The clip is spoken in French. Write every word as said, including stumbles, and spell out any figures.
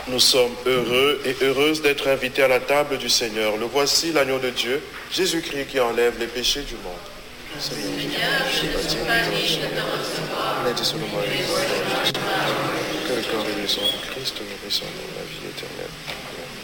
Nous sommes heureux et heureuses d'être invités à la table du Seigneur. Le voici l'agneau de Dieu, Jésus-Christ qui enlève les péchés du monde. Seigneur, je ne suis pas digne de te recevoir. Mais dis seulement moi, que le corps et le sang de Christ nourrissent en nous la vie éternelle. Amen.